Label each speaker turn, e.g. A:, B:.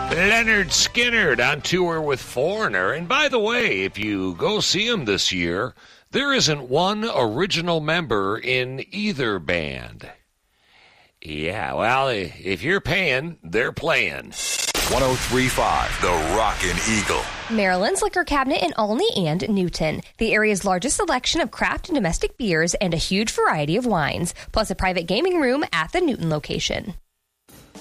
A: Leonard Skinner on tour with Foreigner. And by the way, if you go see him this year, there isn't one original member in either band. Yeah, well, if you're paying, they're playing.
B: 103.5, The Rockin' Eagle.
C: Maryland's liquor cabinet in Olney and Newton. The area's largest selection of craft and domestic beers and a huge variety of wines, plus a private gaming room at the Newton location.